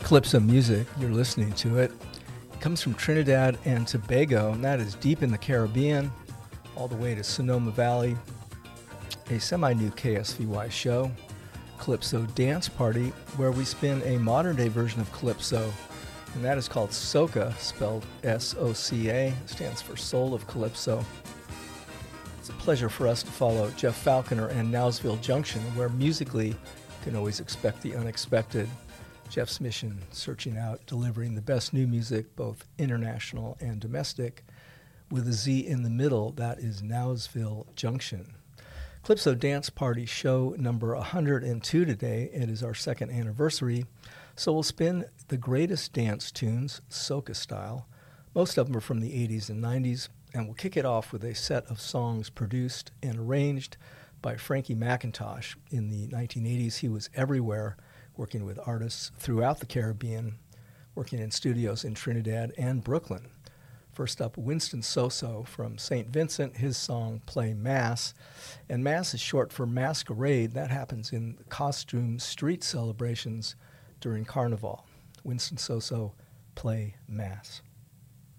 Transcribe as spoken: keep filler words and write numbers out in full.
Calypso music, you're listening to it. It comes from Trinidad and Tobago, and that is deep in the Caribbean, all the way to Sonoma Valley. A semi-new K S V Y show, Calypso Dance Party, where we spin a modern-day version of Calypso, and that is called Soca, spelled S O C A, stands for Soul of Calypso. It's a pleasure for us to follow Jeff Falconer and Nowsville Junction, where musically you can always expect the unexpected. Jeff's mission, searching out, delivering the best new music, both international and domestic, with a Z in the middle, that is Nowsville Junction. Calypso Dance Party show number one hundred two today. It is our second anniversary, so we'll spin the greatest dance tunes, soca style. Most of them are from the eighties and nineties, and we'll kick it off with a set of songs produced and arranged by Frankie McIntosh. In the nineteen eighties, he was everywhere, working with artists throughout the Caribbean, working in studios in Trinidad and Brooklyn. First up, Winston Soso from Saint Vincent, his song Play Mass. And Mass is short for masquerade. That happens in costume street celebrations during Carnival. Winston Soso, Play Mass.